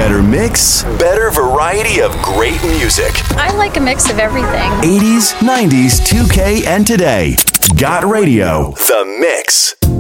Better mix, better variety of great music. I like a mix of everything. 80s, 90s, 2K, and today. Got Radio, The Mix.